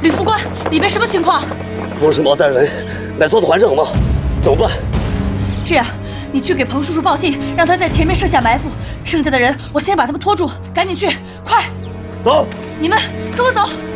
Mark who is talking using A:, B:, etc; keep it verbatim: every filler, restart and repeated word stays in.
A: 吕副官，里边什么情况？
B: 冯世茂带人乃坐的还政吗？怎么办？
A: 这样，你去给彭叔叔报信，让他在前面设下埋伏，剩下的人我先把他们拖住，赶紧去，快！
B: 走，
A: 你们跟我走。